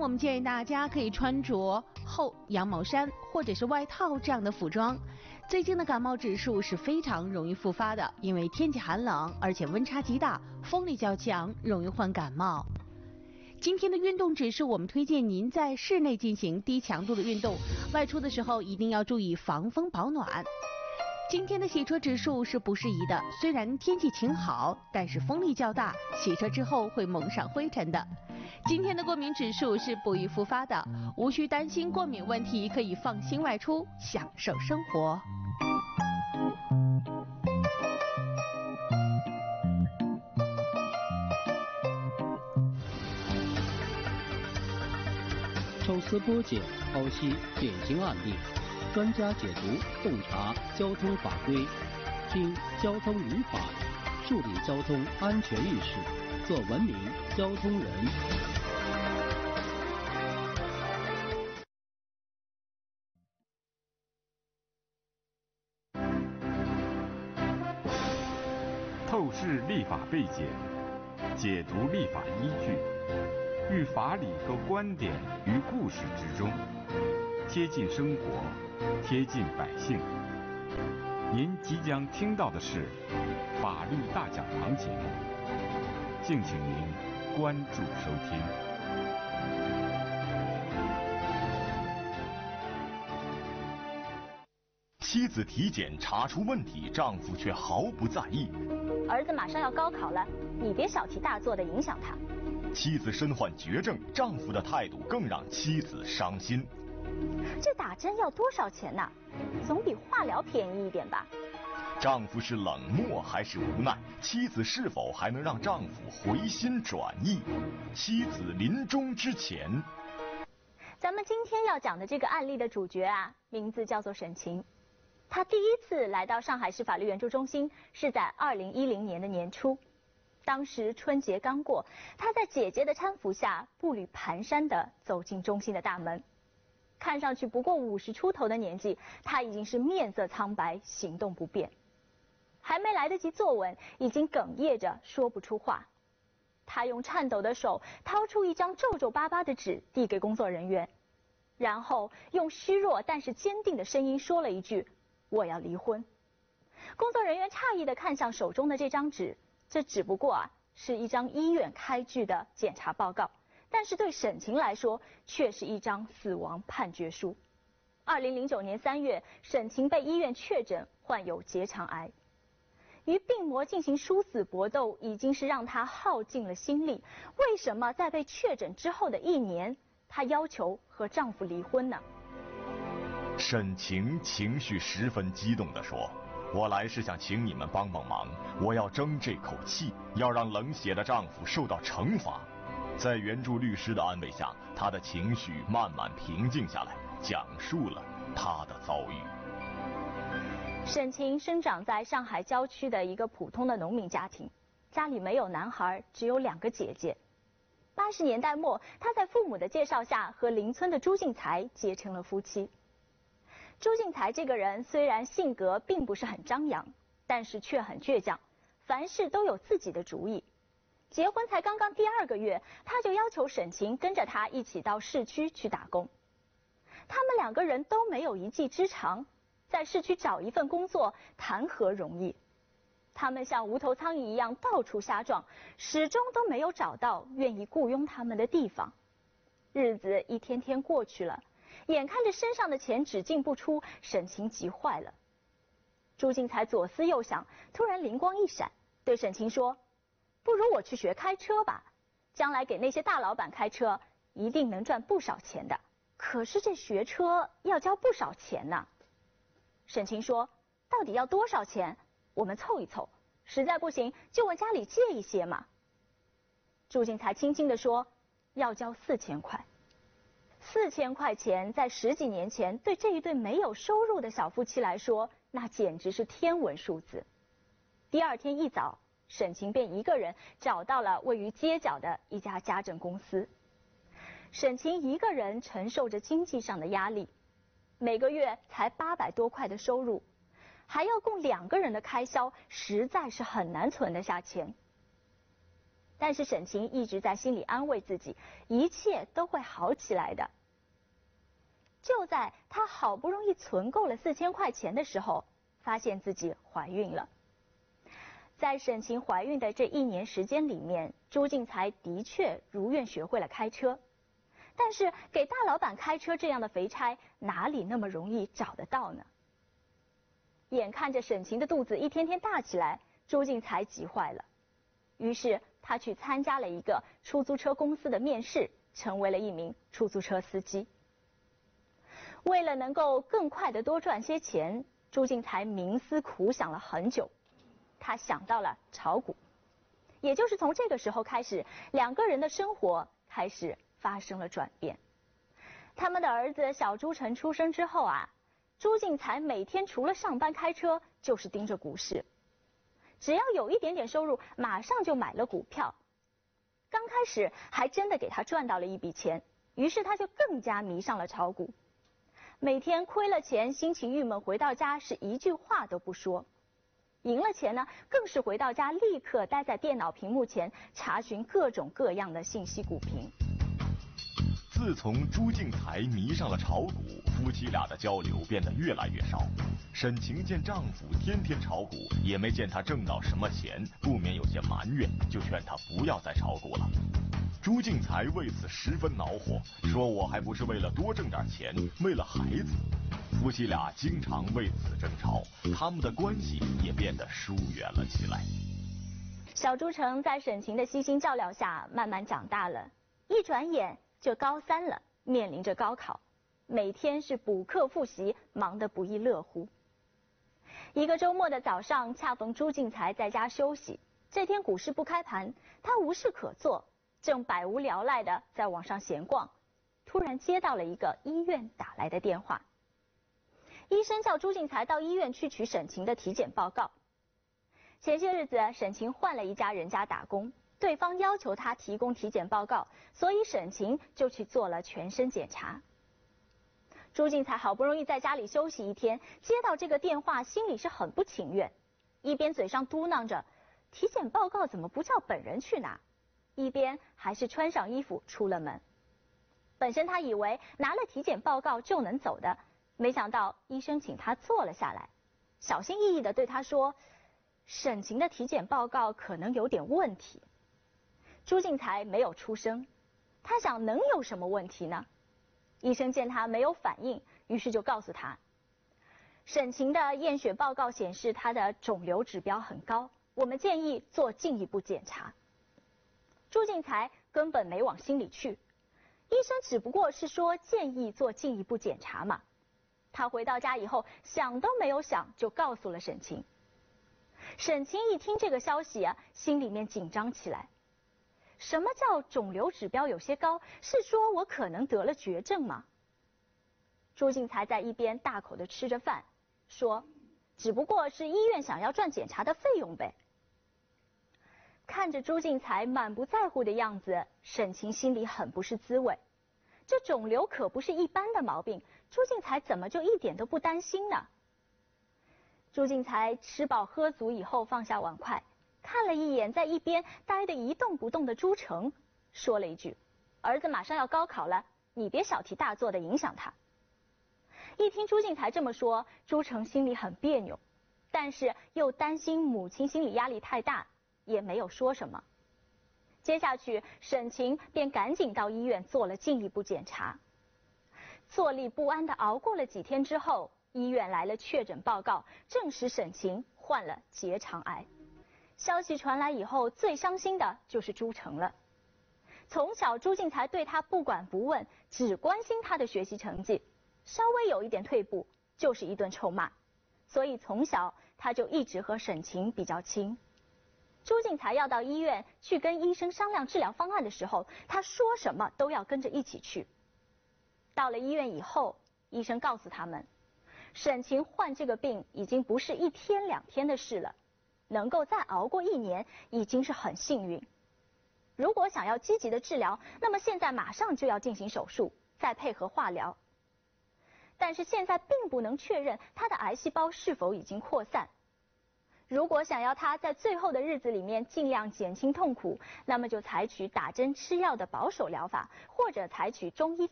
我们建议大家可以穿着厚羊毛衫或者是外套这样的服装。最近的感冒指数是非常容易复发的，因为天气寒冷，而且温差极大，风力较强，容易患感冒。今天的运动指数，我们推荐您在室内进行低强度的运动，外出的时候一定要注意防风保暖。今天的洗车指数是不适宜的，虽然天气晴好，但是风力较大，洗车之后会蒙上灰尘的。今天的过敏指数是不易复发的，无需担心过敏问题，可以放心外出，享受生活。 抽丝剥茧，剖析典型案例，专家解读，洞察交通法规，听交通语法，树立交通安全意识，做文明交通人。 透视立法背景，解读立法依据，寓法理和观点于故事之中，贴近生活，贴近百姓。您即将听到的是法律大讲堂节目，敬请您关注收听。 妻子体检查出问题，丈夫却毫不在意。 儿子马上要高考了，你别小题大做的影响他。 妻子身患绝症，丈夫的态度更让妻子伤心。 这打针要多少钱呢？总比化疗便宜一点吧。 丈夫是冷漠还是无奈？妻子是否还能让丈夫回心转意？妻子临终之前。 咱们今天要讲的这个案例的主角啊，名字叫做沈晴。她第一次来到上海市法律援助中心是在2010年的年初。当时春节刚过，她在姐姐的搀扶下步履蹒跚地走进中心的大门。看上去不过50出头的年纪，她已经是面色苍白，行动不便。还没来得及坐稳，已经哽咽着说不出话。她用颤抖的手掏出一张皱皱巴巴的纸递给工作人员，然后用虚弱但是坚定的声音说了一句：“我要离婚。”工作人员诧异地看向手中的这张纸，这只不过是一张医院开具的检查报告，但是对沈晴来说却是一张死亡判决书。2009年3月，沈晴被医院确诊患有结肠癌。与病魔进行殊死搏斗已经是让她耗尽了心力，为什么在被确诊之后的1年，她要求和丈夫离婚呢？ 沈晴情绪十分激动地说：“我来是想请你们帮帮忙，我要争这口气，要让冷血的丈夫受到惩罚。”在援助律师的安慰下，她的情绪慢慢平静下来，讲述了她的遭遇。 沈晴生长在上海郊区的一个普通的农民家庭，家里没有男孩，只有2个姐姐。80年代末，她在父母的介绍下和邻村的朱进才结成了夫妻。朱进才这个人虽然性格并不是很张扬，但是却很倔强，凡事都有自己的主意。结婚才刚刚第2个月，他就要求沈晴跟着他一起到市区去打工。他们2个人都没有一技之长，在市区找一份工作谈何容易？他们像无头苍蝇一样到处瞎撞，始终都没有找到愿意雇佣他们的地方。日子一天天过去了，眼看着身上的钱只进不出，沈晴急坏了。朱进才左思右想，突然灵光一闪，对沈晴说：“不如我去学开车吧，将来给那些大老板开车，一定能赚不少钱的。可是这学车要交不少钱呢。”沈晴说：“到底要多少钱？我们凑一凑，实在不行就问家里借一些嘛。”朱进才轻轻地说：“要交4000块。”4000块钱在10几年前，对这一对没有收入的小夫妻来说，那简直是天文数字。第2天一早，沈晴便一个人找到了位于街角的一家家政公司。沈晴一个人承受着经济上的压力，每个月才800多块的收入，还要供2个人的开销，实在是很难存得下钱。 但是沈晴一直在心里安慰自己，一切都会好起来的。就在她好不容易存够了4000块钱的时候，发现自己怀孕了。在沈晴怀孕的这1年时间里面，朱进才的确如愿学会了开车，但是给大老板开车这样的肥差，哪里那么容易找得到呢？眼看着沈晴的肚子一天天大起来，朱进才急坏了，于是他去参加了一个出租车公司的面试，成为了一名出租车司机。为了能够更快地多赚些钱，朱进才冥思苦想了很久，他想到了炒股。也就是从这个时候开始，2个人的生活开始发生了转变。他们的儿子小朱成出生之后啊，朱进才每天除了上班开车，就是盯着股市。只要有一点点收入，马上就买了股票。刚开始还真的给他赚到了一笔钱，于是他就更加迷上了炒股。每天亏了钱，心情郁闷，回到家是一句话都不说。赢了钱呢，更是回到家立刻待在电脑屏幕前，查询各种各样的信息股评。 自从朱进才迷上了炒股，夫妻俩的交流变得越来越少。沈晴见丈夫天天炒股，也没见他挣到什么钱，不免有些埋怨，就劝他不要再炒股了。朱进才为此十分恼火，说我还不是为了多挣点钱，为了孩子。夫妻俩经常为此争吵，他们的关系也变得疏远了起来。 小朱成在沈晴的悉心照料下慢慢长大了，一转眼就高3了，面临着高考，每天是补课复习，忙得不亦乐乎。一个周末的早上，恰逢朱进才在家休息，这天股市不开盘，他无事可做，正百无聊赖的在网上闲逛，突然接到了一个医院打来的电话。医生叫朱进才到医院去取沈晴的体检报告。前些日子，沈晴换了一家人家打工，对方要求他提供体检报告，所以沈晴就去做了全身检查。朱进才好不容易在家里休息1天，接到这个电话，心里是很不情愿，一边嘴上嘟囔着体检报告怎么不叫本人去拿，一边还是穿上衣服出了门。本身他以为拿了体检报告就能走的，没想到医生请他坐了下来，小心翼翼地对他说，沈晴的体检报告可能有点问题。朱进才没有出声，他想能有什么问题呢？医生见他没有反应，于是就告诉他，沈晴的验血报告显示她的肿瘤指标很高，我们建议做进一步检查。朱进才根本没往心里去，医生只不过是说建议做进一步检查嘛。他回到家以后，想都没有想就告诉了沈晴。沈晴一听这个消息啊，心里面紧张起来。什么叫肿瘤指标有些高？是说我可能得了绝症吗？朱进才在一边大口的吃着饭，说，只不过是医院想要赚检查的费用呗。看着朱进才满不在乎的样子，沈晴心里很不是滋味。这肿瘤可不是一般的毛病，朱进才怎么就一点都不担心呢？朱进才吃饱喝足以后放下碗筷，看了一眼在一边呆得一动不动的朱成，说了一句，儿子马上要高考了，你别小题大做的影响他。一听朱进才这么说，朱成心里很别扭，但是又担心母亲心理压力太大，也没有说什么。接下去沈晴便赶紧到医院做了进一步检查。坐立不安地熬过了几天之后，医院来了确诊报告，证实沈晴患了结肠癌。消息传来以后，最伤心的就是朱成了。从小朱进才对他不管不问，只关心他的学习成绩，稍微有一点退步就是一顿臭骂，所以从小他就一直和沈晴比较亲。朱进才要到医院去跟医生商量治疗方案的时候，他说什么都要跟着一起去。到了医院以后，医生告诉他们，沈晴患这个病已经不是1天2天的事了，能够再熬过1年已经是很幸运。如果想要积极的治疗，那么现在马上就要进行手术，再配合化疗。但是现在并不能确认他的癌细胞是否已经扩散。 如果想要他在最后的日子里面尽量减轻痛苦，那么就采取打针吃药的保守疗法，或者采取中医